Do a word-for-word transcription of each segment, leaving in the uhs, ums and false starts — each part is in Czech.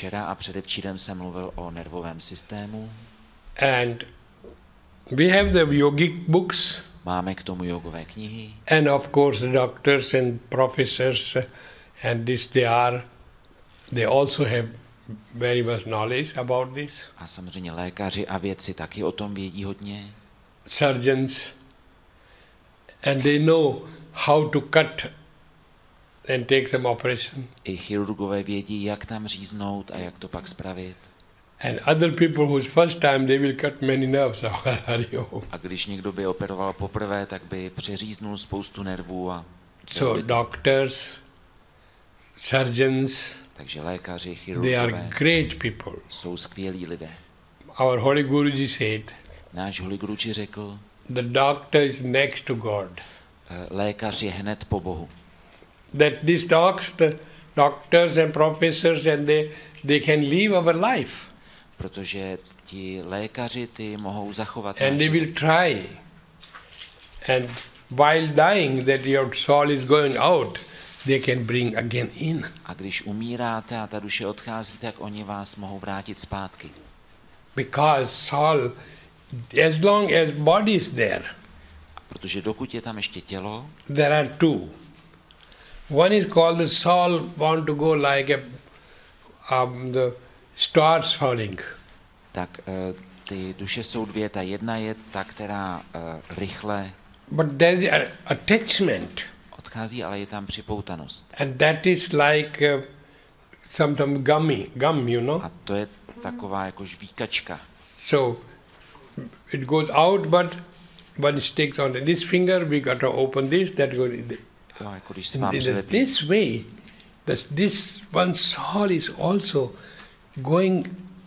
Včera a předevčírem jsem mluvil o nervovém systému. And we have the yogic books. Máme k tomu jogové knihy. And of course the doctors and professors and this they are, they also have very much knowledge about this. A samozřejmě lékaři a vědci taky o tom vědí hodně. Surgeons. And they know how to cut and take some operation. I chirurgové vědí, jak tam říznout a jak to pak spravit. And other people whose first time they will cut many nerves. A když někdo by operoval poprvé, tak by přeříznul spoustu nervů a so doctors, surgeons, takže lékaři, they are chirurgové great people. jsou skvělí lidé. Our Holy Guruji said, Náš Holy Guruji řekl, the doctor is next to God. lékař je hned po Bohu. That these docs, the doctors and professors, and they, they can live our life. Protože ti lékaři ty mohou zachovat And they will try. And while dying, that your soul is going out, they can bring again in. A když umíráte a ta duše odchází, tak oni vás mohou vrátit zpátky. Because soul, as long as body is there, A protože dokud je tam ještě tělo, there are two. One is called the soul want to go like a, um, the stars falling. tak uh, ty duše jsou dvě. Ta jedna je ta, která uh, rychle But there is an attachment. odchází, ale je tam připoutanost. And that is like uh, some, some gummy, gum, you know. A to je taková jako žvíkačka. So it goes out, but one sticks on this finger, we got to open this, that goes in the, Jo, jako když se vám in the, přilepí. this way, this, this one soul is also going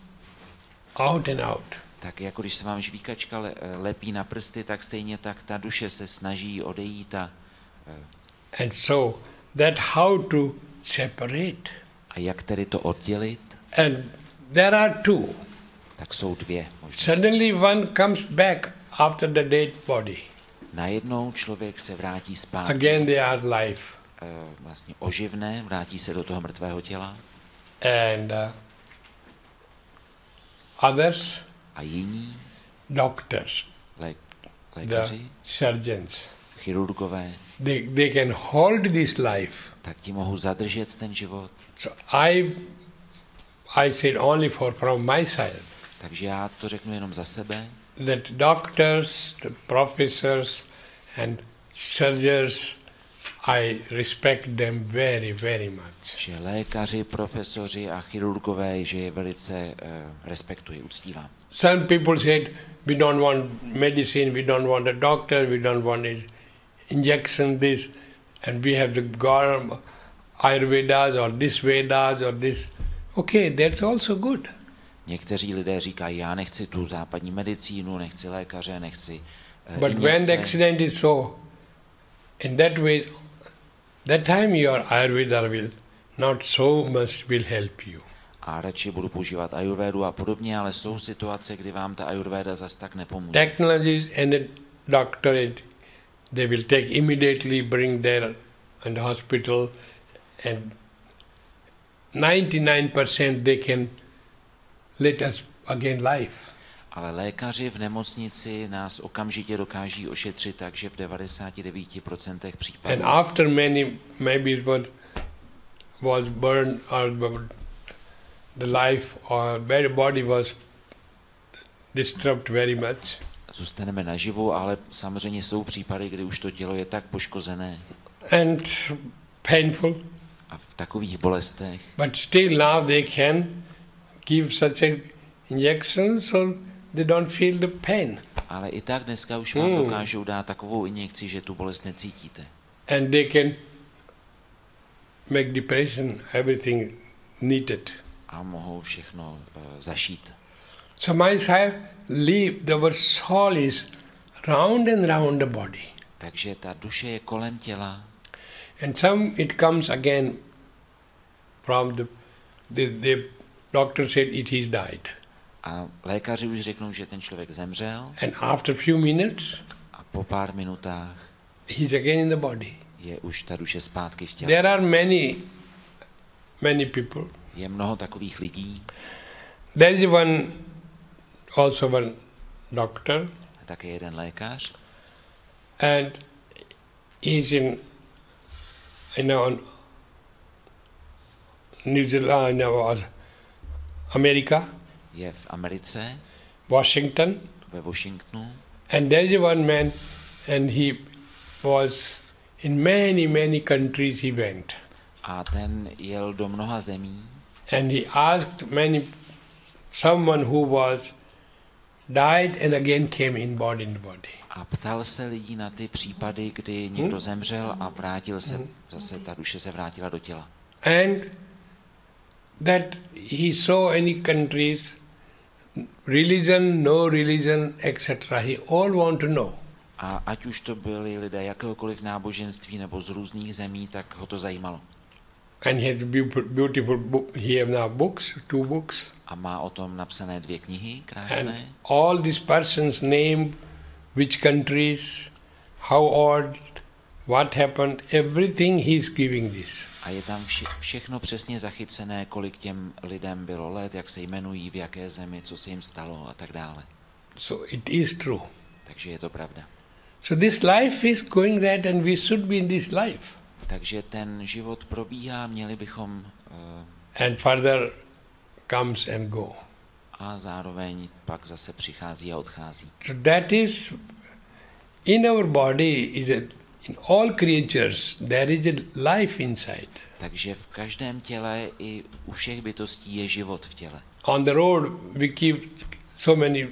out and out. Tak jako když se vám žvíkačka le, lepí na prsty, tak stejně tak ta duše se snaží odejít a, And so that how to separate. a jak tedy to oddělit, And there are two. tak jsou dvě možnosti. Suddenly one comes back after the dead body. Najednou člověk se vrátí zpátky, Again they are life. uh, vlastně oživne, vrátí se do toho mrtvého těla And uh, others, a jiní, doctors, lé, the lékaři, surgeons, chirurgové, they, they can hold this life. tak ti mohou zadržet ten život. So I, I said only for from my side Takže já to řeknu jenom za sebe, that doctors, the professors, and surgeons, I respect them very, very much. že lékaři, profesoři a chirurgové, že je velice uh, respektuji, uctívám. Some people said we don't want medicine, we don't want a doctor, we don't want his injection, this, and we have the God, Ayurvedas or this Vedas or this. Okay, that's also good. Někteří lidé říkají, já nechci tu západní medicínu, nechci lékaře, nechci uh, But when the injekce. accident is so, in that way, that time your Ayurveda will not so much will help you. A radši budu používat ajurvédu a podobně, ale jsou situace, kdy vám ta ajurvéda zas tak nepomůže. Technologies and the doctor, they will take immediately, bring there in the hospital, and ninety-nine percent they can let us again life. Ale lékaři v nemocnici nás okamžitě dokáží ošetřit, takže v devadesát devět procent případů. And after many, maybe it was, was burned or the life or very body was disturbed very much. Zůstaneme naživu, ale samozřejmě jsou případy, kdy už to tělo je tak poškozené And painful. a v takových bolestech, But still now they can give such a injection so they don't feel the pain. ale i tak dneska už vám Hmm. dokážou dát takovou injekci, že tu bolest necítíte. And they can make depression, everything needed. A mohou všechno uh, zašít. So my side, leave, our soul is round and round the body. Takže ta duše je kolem těla And some it comes again from the, the, the doctor said it he's died. a lékaři už řeknou, že ten člověk zemřel And after few minutes, a po pár minutách he's again in the body. je už ta duše zpátky v těle. There are many, many people, Je mnoho takových lidí. There is one, also one doctor. Také jeden lékař. And he's in, you know, New Zealand, or America. Je v Americe. Washington. Ve Washingtonu. And there is one man, and he was in many, many countries he went. A ten jel do mnoha zemí. And he asked many, someone who was died and again came in body in body. A ptal se lidí na ty případy, kdy někdo hmm? zemřel a vrátil se, hmm. zase ta duše se vrátila do těla. And that he saw any countries, religion, no religion, et cetera. He all want to know. A ať už to byli lidé jakéhokoliv náboženství nebo z různých zemí, tak ho to zajímalo. And he has beautiful book. He have now books, two books. A má o tom napsané dvě knihy, krásné. And all these persons name, which countries, how old, what happened, everything he is giving this. A je tam vše, všechno přesně zachycené, kolik těm lidem bylo let, jak se jmenují, v jaké zemi, co se jim stalo a tak dále. So it is true. Takže je to pravda. So this life is going that and we should be in this life. Takže ten život probíhá, měli bychom uh, and further comes and go. A zároveň pak zase přichází a odchází. So that is in our body, is a, in all creatures there is a life inside. Takže v každém těle i u všech bytostí je život v těle. On the road we keep so many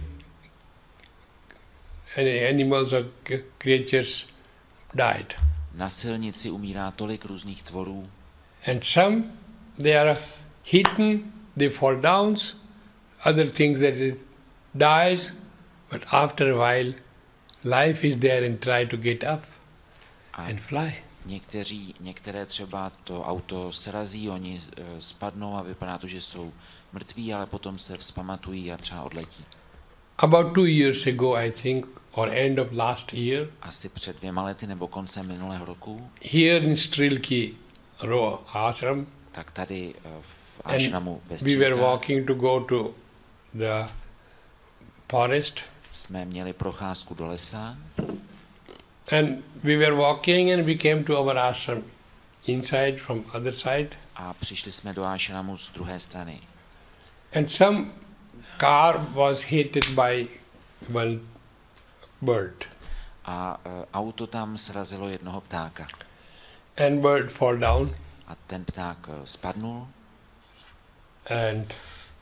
animals or creatures died. Na silnici umírá tolik různých tvorů. And some they are hidden, they fall down, other things that it dies, but after a while life is there and try to get up and fly. Někteří, některé třeba to auto srazí, oni uh, spadnou a vypadá to, že jsou mrtví, ale potom se vzpamatují a třeba odletí. About two years ago, I think, or end of last year, asi před dvěma lety nebo koncem minulého roku, here in Strilki ashram, tak tady uh, v ashramu ve we were walking to go to the forest. Jsme měli procházku do lesa. And we were walking and we came to our ashram inside from other side. A přišli jsme do ashramu z druhé strany. And some car was hit by one bird. A uh, auto tam srazilo jednoho ptáka. And bird fall down. A ten pták uh, spadnul. And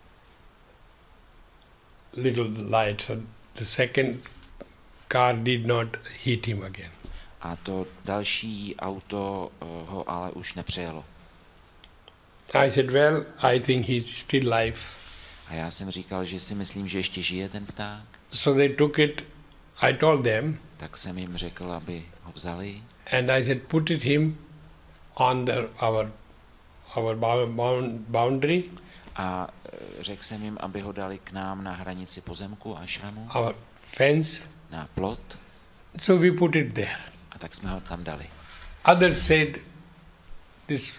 little light. So the second car did not hit him again. A to další auto uh, ho ale už nepřejelo. I said, well, I think he's still alive. A já jsem říkal, že si myslím, že ještě žije ten pták. So they took it, I told them. Tak jsem jim řekl, aby ho vzali. And I said, put it him on the, our, our boundary. A řekl jsem jim, aby ho dali k nám na hranici pozemku ashramu. Our fence. Na plot. So we put it there. A tak jsme ho tam dali. Others said, this,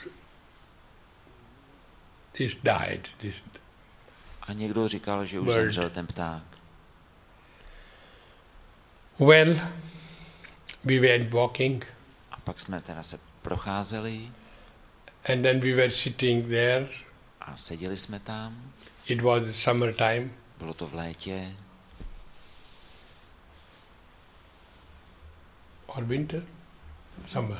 this died. This A někdo říkal, že už bird. zemřel ten pták. Well, we went walking. A pak jsme teda se procházeli. And then we were sitting there. A seděli jsme tam. It was summer time. Bylo to v létě. Or winter? Summer.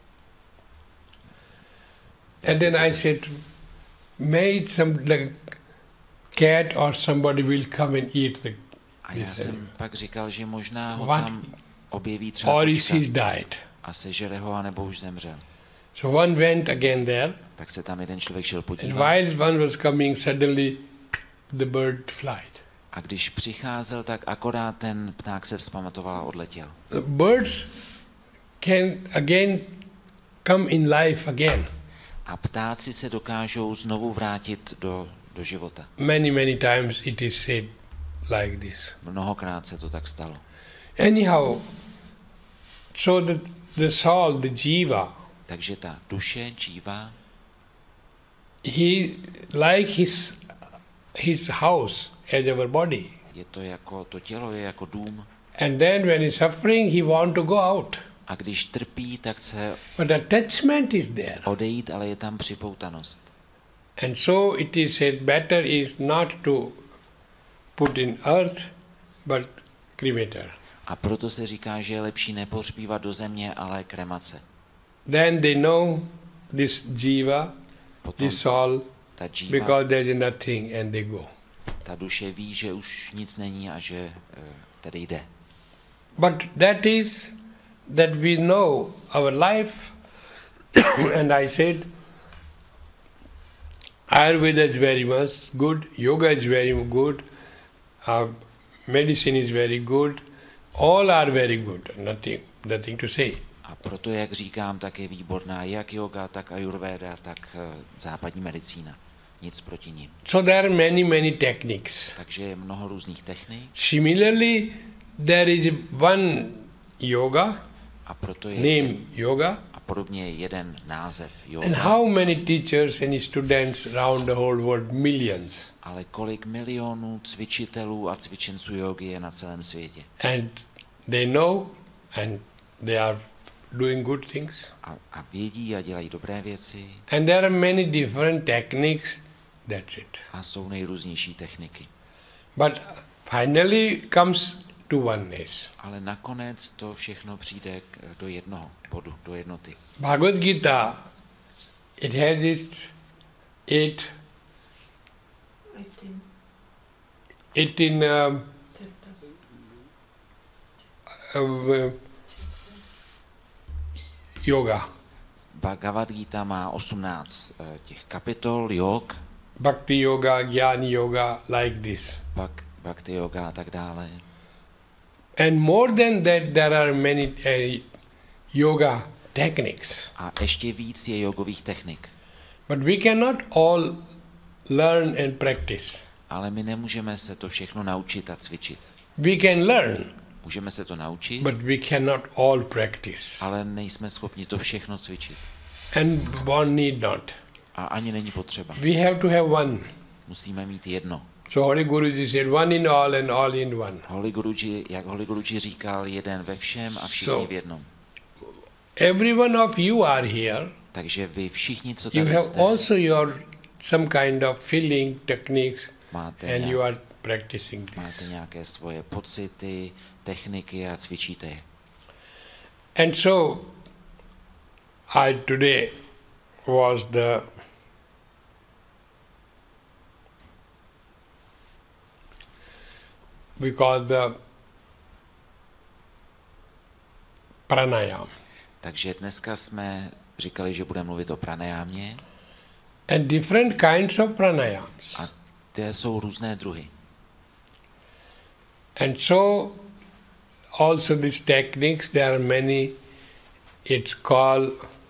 And then I said, may some the cat or somebody will come and eat the. A já jsem pak říkal, že možná ho What? tam objeví třeba Or kočka he's died. a sežere ho, anebo už zemřel. So one went again there. Tak se tam jeden člověk šel And podívat. while one was coming, suddenly the bird flied. A když přicházel, tak akorát ten pták se vzpamatoval a odletěl. The birds can again come in life again. A ptáci se dokážou znovu vrátit do, do života. Many, many times it is said like this. Mnohokrát se to tak stalo. Anyhow, so the, the soul, the jiva, Takže ta duše, džíva, he like his his house as our body. Je to jako, to tělo je jako dům. And then when he's suffering, he want to go out. A když trpí, tak chce But attachment is there. odejít, ale je tam připoutanost. And so it is said better is not to put in earth, but cremator. A proto se říká, že je lepší nepohřbívat do země, ale kremace. Then they know this jiva, Potom this soul, ta džíva, because there is nothing, and they go. ta duše ví, že už nic není a že uh, tedy jde. But that is that we know our life, and I said, Ayurveda is very much good, yoga is very good, uh, medicine is very good, all are very good, nothing, nothing to say. A proto, jak říkám, tak je výborná jak yoga, tak ayurveda, tak uh, západní medicína. Nic proti nim. So there are many, many techniques. Takže je mnoho různých technik. Similarly, there is one yoga, A proto je name yoga, a podobně je jeden název and yoga. how many teachers and students around the whole world, millions. Ale kolik milionů cvičitelů a cvičenců jogy je na celém světě. And they know, and they are doing good things. A, a vědí a dělají dobré věci. And there are many different techniques, that's it. A jsou nejrůznější techniky. But finally comes to oneness. Ale nakonec to všechno přijde k, do jednoho bodu, do jednoty. Bhagavad Gita, it has its eight, eighteen um, uh, yoga. Bhagavad Gita má osmnáct uh, těch kapitol, jog, Bhakti yoga, Jnana yoga, like this. pak bhakti yoga a tak dále. And more than that, there are many uh, yoga techniques. A ještě víc je jogových technik. But we cannot all learn and practice. Ale my nemůžeme se to všechno naučit a cvičit. We can learn, Můžeme se to naučit, but we cannot all practice. ale nejsme schopni to všechno cvičit. And one need not. A ani není potřeba. We have to have one. Musíme mít jedno. So Holy Guruji said, one in all and all in one. Holy Guruji, jak Holy Guruji říkal, jeden ve všem a všichni So, v jednom. Every one of you are here. Takže vy všichni, co You tady have jste, also your some kind of feeling techniques, máte, and you nějak, are practicing máte this. nějaké svoje pocity, techniky a cvičíte je. And so, I today was the because the pranayam. Takže dneska jsme říkali, že budeme mluvit o pranajámě. And different kinds of pranayams. A ty jsou různé druhy. And so also these techniques, there are many, it's called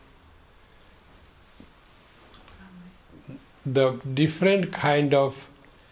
the different kind of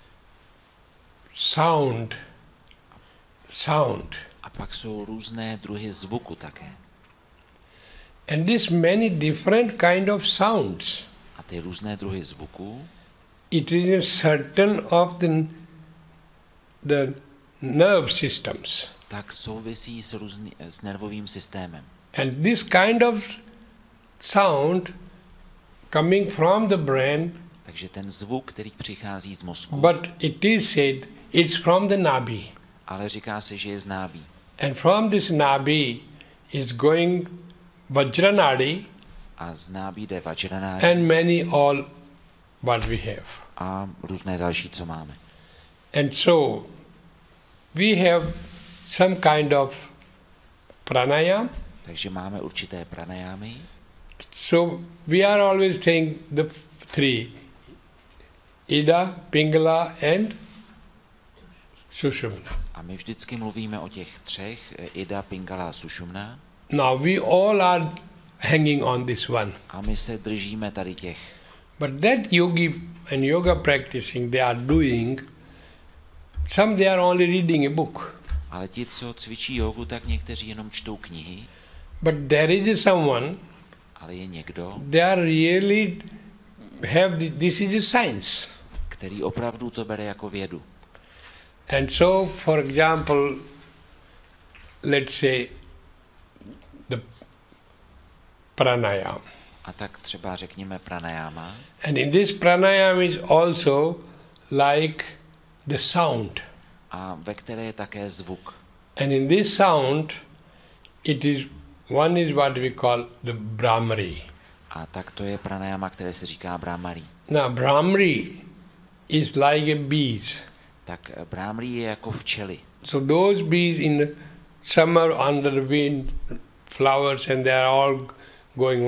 sound, sound. A pak jsou různé druhy zvuku také. And these many different kind of sounds, A ty různé druhy zvuku, it is a certain of the, the nerve systems. tak souvisí s, různý, s nervovým systémem. And this kind of sound coming from the brain, Takže ten zvuk, který přichází z mozku, but it is said it's from the nabi. ale říká se, že je z nábí. And from this nabi is going Vajranadi A z nábí jde vajranádi and many all what we have. a různé další, co máme. And so we have some kind of pranayam. Takže máme určité pranajámy. So we are always saying the three, Ida, Pingala and Sushumna. A my vždycky mluvíme o těch třech, Ida, Pingala a Sušumna. Now we all are hanging on this one. A my se držíme tady těch. But that yogi and yoga practicing they are doing, some they are only reading a book. Ale ti, co cvičí jogu, tak někteří jenom čtou knihy. But there is someone, Ale je někdo, they are really have the, this is a science. který opravdu to bere jako vědu. And so, for example, let's say the pranayama. A tak třeba řekněme pranayama. And in this pranayama is also like the sound. A ve které je také zvuk. And in this sound, it is one is what we call the Brahmari. A tak to je pranayama, které se říká brahmari. Now, Brahmari is like a bees. Tak brahmari je jako včely. So those bees in the summer under the wind, flowers, and they are all going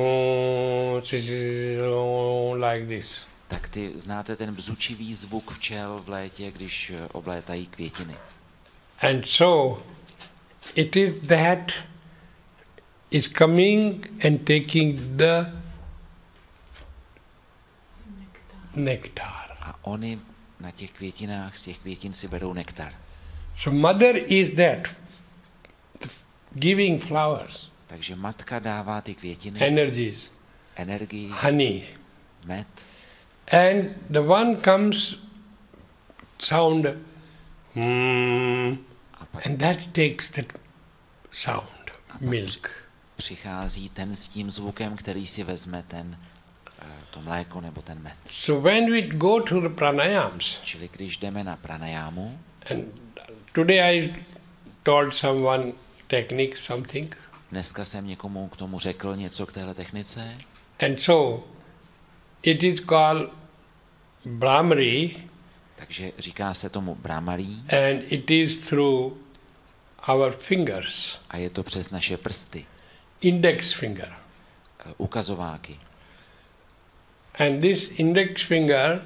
on like this. Tak ty znáte ten bzučivý zvuk včel v létě, když oblétají květiny. And so it is that is coming and taking the nectar. A oni na těch květinách, z těch květin si berou nektar. So mother is that, giving flowers, Takže matka dává ty květiny, energies, energii, honey. med. And the one comes sound, mm, and that takes the sound, milk. Přichází ten s tím zvukem, který si vezme ten, to mléko nebo ten med. So when we go to the pranayams, Čili když jdeme na pranayamu, and today I told someone technique something, dneska jsem někomu k tomu řekl něco k téhle technice, and so it is called Brahmari, takže říká se tomu brahmari, and it is through our fingers, a je to přes naše prsty, index finger. ukazováky. And this index finger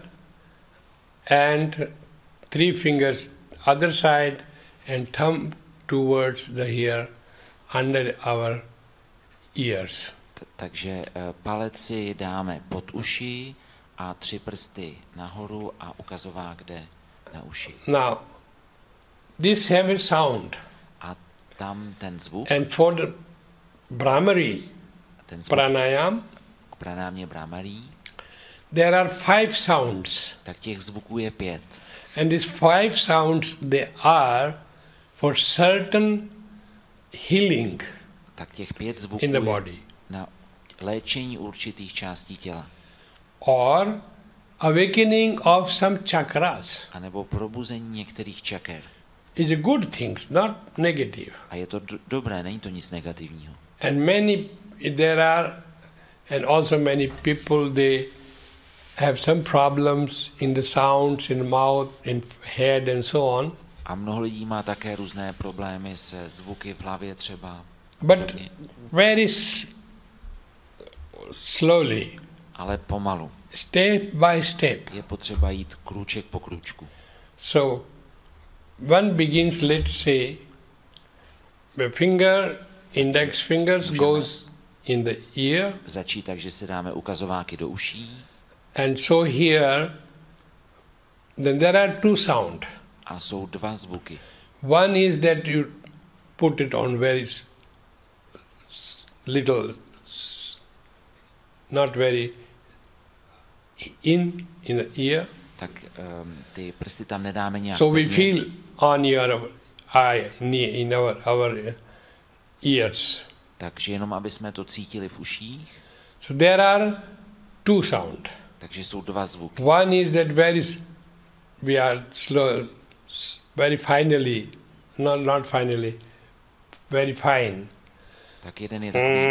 and three fingers other side and thumb towards the ear under our ears. T- takže palec si dáme pod uši a tři prsty nahoru a ukazovák jde na uši. Now, this have a sound. A tam ten zvuk, And for the Brahmari ten zvuk pranayam, k pranámě brahmari, there are five sounds. tak těch zvuků je pět. And these five sounds, they are for certain healing Tak těch pět zvuků in the je body. na léčení určitých částí těla. Or awakening of some chakras. A nebo probuzení některých čaker. Is a good thing, not negative. A je to d- dobré, není to nic negativního. And many, there are, and also many people, they have some problems in the sounds, in the mouth, in head and so on. A mnoho lidí má také různé problémy se zvuky v hlavě třeba. But podobně. very s- slowly, Ale pomalu. step by step. Je potřeba jít krůček po krůčku. So, one begins, let's say, the finger, index fingers goes in the ear, Začít tak, že si dáme ukazováky do uší. and so here, then there are two sound. A jsou dva zvuky. One is that you put it on very s- s- little, s- not very in, in the ear. Tak um, ty prsty tam nedáme nějak So we pevně. feel on your eye, knee, in our, our ears. Takže jenom, aby jsme to cítili v uších. So there are two sound. Takže jsou dva zvuky. One is that very, s- we are slow, s- very finally, not, not finally, very fine. Tak jeden je takový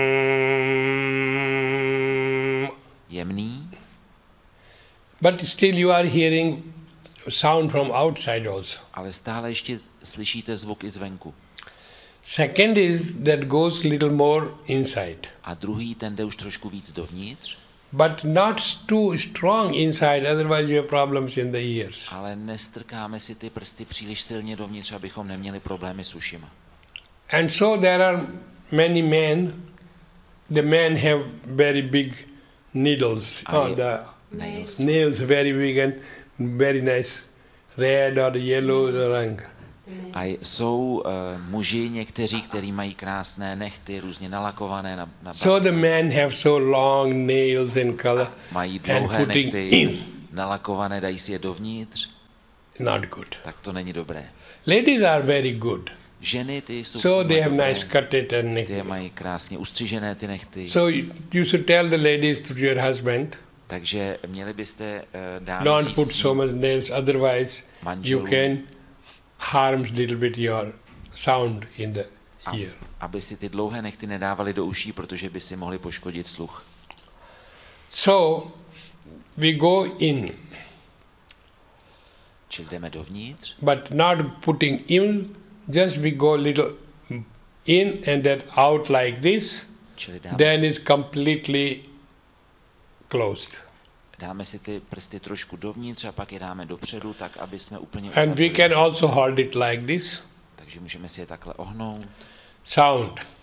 Mm, jemný, but still you are hearing sound from outside also. ale stále ještě slyšíte zvuk i zvenku. Second is that goes little more inside, A druhý, ten jde už trošku víc dovnitř, but not too strong inside, otherwise you have problems in the ears. ale nestrkáme si ty prsty příliš silně dovnitř, abychom neměli problémy s ušima. And so there are many men, the men have very big needles, Ah, oh, yeah. the Nails. nails very big and very nice, red or yellow or rank. A jsou uh, muži někteří, kteří mají krásné nechty, různě nalakované na, na So the men have so long nails in color mají and dlouhé putting nechty in. nalakované, dají si je dovnitř, Not good. tak to není dobré. Ladies are very good. Ženy, ty jsou So they have dobré, nice cutted and ty je nechty. mají krásně ustřižené ty nechty, So you you should tell the ladies to your husband, takže měli byste uh, dát don't put so much nails, otherwise you manželům, can harm little bit your sound in the a- ear. aby si ty dlouhé nechty nedávali do uší, protože by si mohli poškodit sluch. So we go in, Čili jdeme dovnitř, but not putting in, just we go little in and then out like this, čili dáme, then si, it's completely closed. dáme si ty prsty trošku dovnitř a pak je dáme dopředu, tak aby jsme úplně And we uzavřeli can uši. also hold it like this. Takže můžeme si je takhle ohnout. Sound.